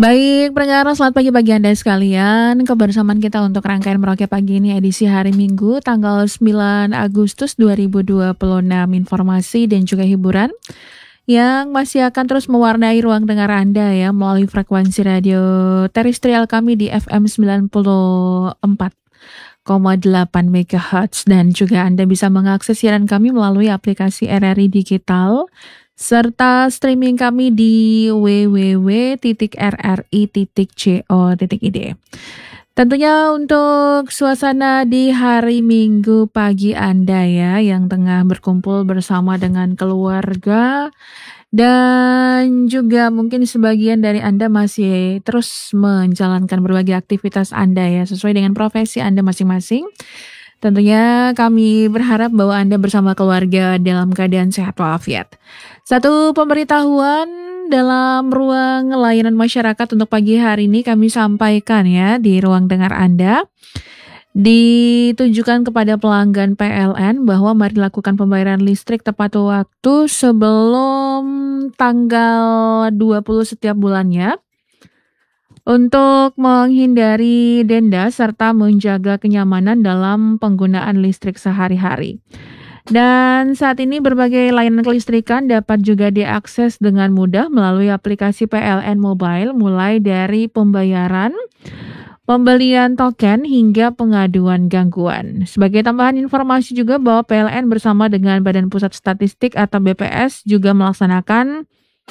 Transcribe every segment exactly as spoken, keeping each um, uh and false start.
Baik, pendengar selamat pagi bagi Anda sekalian. Kebersamaan kita untuk rangkaian Merauke Pagi ini edisi hari Minggu tanggal sembilan Agustus dua ribu dua puluh enam. Informasi dan juga hiburan yang masih akan terus mewarnai ruang dengar Anda ya melalui frekuensi radio terestrial kami di F M sembilan puluh empat koma delapan megahertz dan juga Anda bisa mengakses siaran kami melalui aplikasi R R I Digital serta streaming kami di w w w titik r r i titik co titik i d. Tentunya untuk suasana di hari Minggu pagi Anda ya yang tengah berkumpul bersama dengan keluarga dan juga mungkin sebagian dari Anda masih terus menjalankan berbagai aktivitas Anda ya sesuai dengan profesi Anda masing-masing. Tentunya kami berharap bahwa Anda bersama keluarga dalam keadaan sehat walafiat. Satu pemberitahuan dalam ruang layanan masyarakat untuk pagi hari ini kami sampaikan ya di ruang dengar Anda. Ditujukan kepada pelanggan P L N bahwa mari lakukan pembayaran listrik tepat waktu sebelum tanggal dua puluh setiap bulannya. Untuk menghindari denda serta menjaga kenyamanan dalam penggunaan listrik sehari-hari. Dan saat ini berbagai layanan kelistrikan dapat juga diakses dengan mudah melalui aplikasi P L N Mobile mulai dari pembayaran, pembelian token hingga pengaduan gangguan. Sebagai tambahan informasi juga bahwa P L N bersama dengan Badan Pusat Statistik atau B P S juga melaksanakan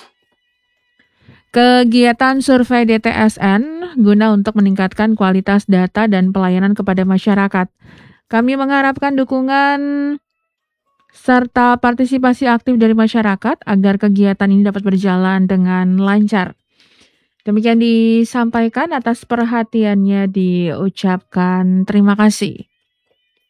kegiatan survei D T S N guna untuk meningkatkan kualitas data dan pelayanan kepada masyarakat. Kami mengharapkan dukungan serta partisipasi aktif dari masyarakat agar kegiatan ini dapat berjalan dengan lancar. Demikian disampaikan, atas perhatiannya diucapkan terima kasih.